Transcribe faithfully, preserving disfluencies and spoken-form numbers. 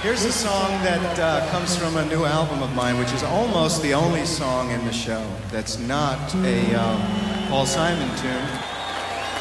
Here's a song that uh, comes from a new album of mine, which is almost the only song in the show that's not a um, Paul Simon tune.